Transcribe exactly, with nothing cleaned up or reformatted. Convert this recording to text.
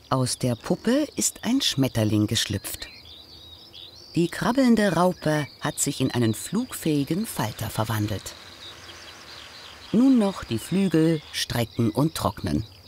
Aus der Puppe ist ein Schmetterling geschlüpft. Die krabbelnde Raupe hat sich in einen flugfähigen Falter verwandelt. Nun noch die Flügel strecken und trocknen.